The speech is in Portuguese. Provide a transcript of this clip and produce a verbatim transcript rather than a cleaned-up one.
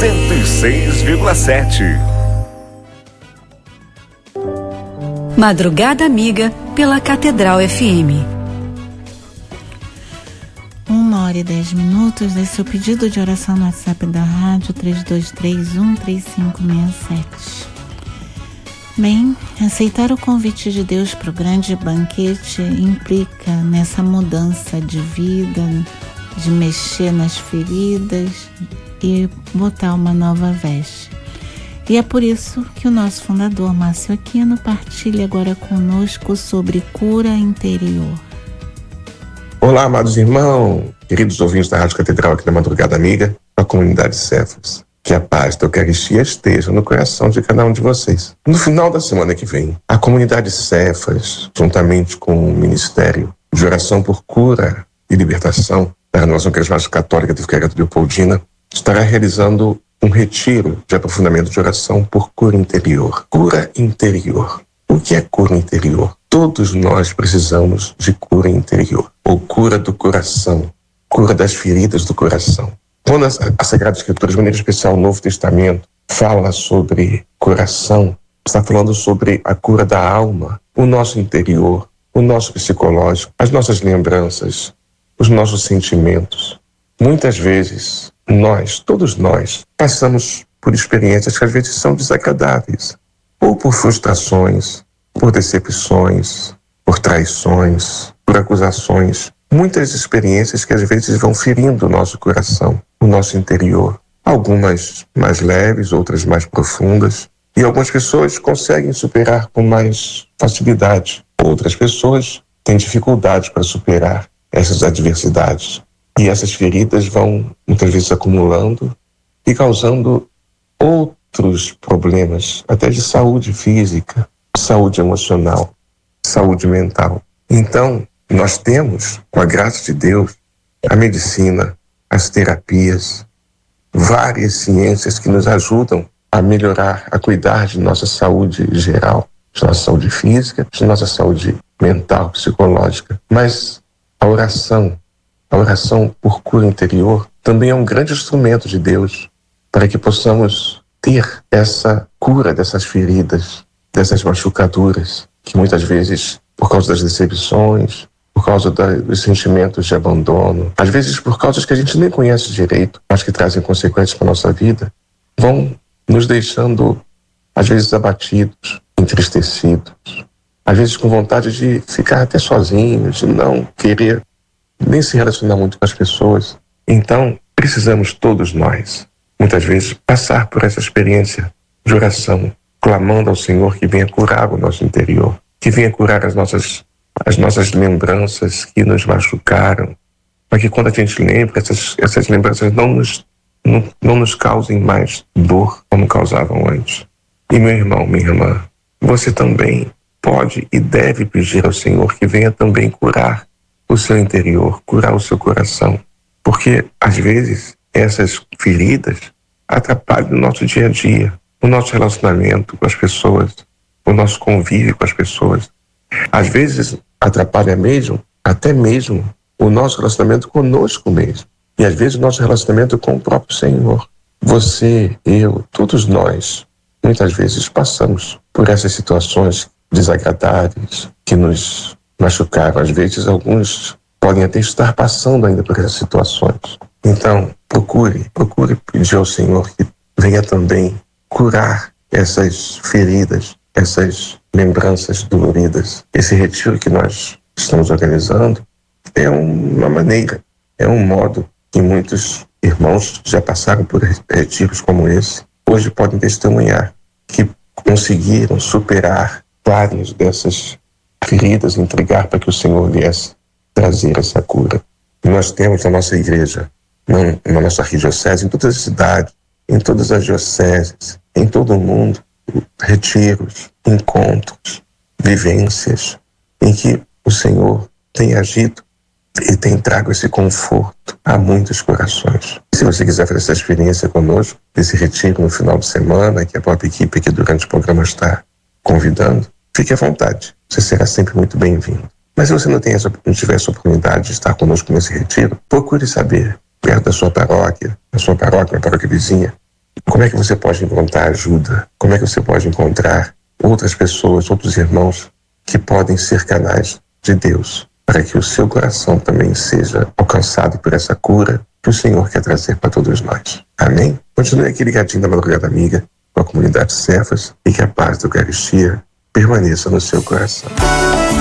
cento e seis vírgula sete. Madrugada Amiga pela Catedral F M. Uma hora e dez minutos. Esse é o pedido de oração no WhatsApp da rádio três dois três, um três cinco seis sete. Bem, aceitar o convite de Deus para o grande banquete implica nessa mudança de vida, de mexer nas feridas e botar uma nova veste. E é por isso que o nosso fundador, Márcio Aquino, partilha agora conosco sobre cura interior. Olá, amados irmãos, queridos ouvintes da Rádio Catedral aqui na Madrugada Amiga, da comunidade Cefas. Que a paz da Eucaristia esteja no coração de cada um de vocês. No final da semana que vem, a comunidade Cefas, juntamente com o Ministério de Oração por Cura e Libertação da Renovação Carismática Católica de Ficareta Leopoldina, estará realizando um retiro de aprofundamento de oração por cura interior. Cura interior. O que é cura interior? Todos nós precisamos de cura interior, ou cura do coração, cura das feridas do coração. Quando a Sagrada Escritura, de maneira especial o Novo Testamento, fala sobre coração, está falando sobre a cura da alma, o nosso interior, o nosso psicológico, as nossas lembranças, os nossos sentimentos. Muitas vezes, nós, todos nós, passamos por experiências que às vezes são desagradáveis, ou por frustrações, por decepções, por traições, por acusações. Muitas experiências que às vezes vão ferindo o nosso coração, o nosso interior. Algumas mais leves, outras mais profundas. E algumas pessoas conseguem superar com mais facilidade. Outras pessoas têm dificuldade para superar essas adversidades. E essas feridas vão muitas vezes acumulando e causando outros problemas, até de saúde física, saúde emocional, saúde mental. Então, nós temos, com a graça de Deus, a medicina, as terapias, várias ciências que nos ajudam a melhorar, a cuidar de nossa saúde geral, de nossa saúde física, de nossa saúde mental, psicológica. Mas a oração, a oração por cura interior, também é um grande instrumento de Deus para que possamos ter essa cura dessas feridas, dessas machucaduras, que muitas vezes, por causa das decepções, por causa da, dos sentimentos de abandono, às vezes por causas que a gente nem conhece direito, mas que trazem consequências para a nossa vida, vão nos deixando, às vezes, abatidos, entristecidos, às vezes com vontade de ficar até sozinhos, de não querer nem se relacionar muito com as pessoas. Então, precisamos todos nós, muitas vezes, passar por essa experiência de oração, clamando ao Senhor que venha curar o nosso interior, que venha curar as nossas as nossas lembranças que nos machucaram, para que quando a gente lembra, essas, essas lembranças não nos, não, não nos causem mais dor como causavam antes. E meu irmão, minha irmã, você também pode e deve pedir ao Senhor que venha também curar o seu interior, curar o seu coração, porque às vezes essas feridas atrapalham o nosso dia a dia, o nosso relacionamento com as pessoas, o nosso convívio com as pessoas. Às vezes atrapalha mesmo, até mesmo, o nosso relacionamento conosco mesmo. E às vezes o nosso relacionamento com o próprio Senhor. Você, eu, todos nós, muitas vezes passamos por essas situações desagradáveis que nos machucaram. Às vezes alguns podem até estar passando ainda por essas situações. Então, procure, procure pedir ao Senhor que venha também curar essas feridas, essas lembranças doloridas. Esse retiro que nós estamos organizando é uma maneira, é um modo que muitos irmãos já passaram por retiros como esse, hoje podem testemunhar que conseguiram superar várias dessas feridas, entregar para que o Senhor viesse trazer essa cura. E nós temos na nossa igreja, na, na nossa arquidiocese, em todas as cidades, em todas as dioceses, em todo o mundo, retiros, encontros, vivências em que o Senhor tem agido e tem trago esse conforto a muitos corações. Se você quiser fazer essa experiência conosco, esse retiro no final de semana, que a própria equipe aqui durante o programa está convidando, fique à vontade, você será sempre muito bem-vindo. Mas se você não, tem essa, não tiver essa oportunidade de estar conosco nesse retiro, procure saber, perto da sua paróquia, da sua paróquia, uma paróquia vizinha, Como é que você pode encontrar ajuda? Como é que você pode encontrar outras pessoas, outros irmãos que podem ser canais de Deus para que o seu coração também seja alcançado por essa cura que o Senhor quer trazer para todos nós. Amém? Continue aqui ligadinho na Madrugada Amiga com a comunidade Cefas e que a paz da Eucaristia permaneça no seu coração.